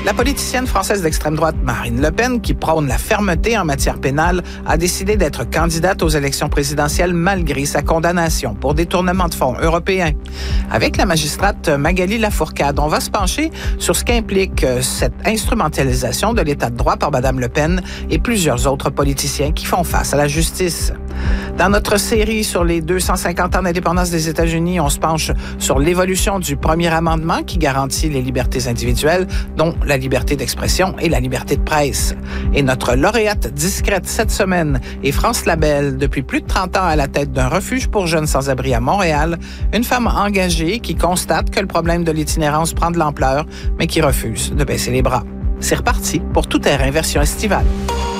La politicienne française d'extrême droite Marine Le Pen, qui prône la fermeté en matière pénale, a décidé d'être candidate aux élections présidentielles malgré sa condamnation pour détournement de fonds européens. Avec la magistrate Magali Lafourcade, on va se pencher sur ce qu'implique cette instrumentalisation de l'état de droit par Mme Le Pen et plusieurs autres politiciens qui font face à la justice. Dans notre série sur les 250 ans d'indépendance des États-Unis, on se penche sur l'évolution du premier amendement qui garantit les libertés individuelles, dont la liberté d'expression et la liberté de presse. Et notre lauréate discrète cette semaine est France Labelle, depuis plus de 30 ans à la tête d'un refuge pour jeunes sans-abri à Montréal, une femme engagée qui constate que le problème de l'itinérance prend de l'ampleur, mais qui refuse de baisser les bras. C'est reparti pour Tout terrain version estivale.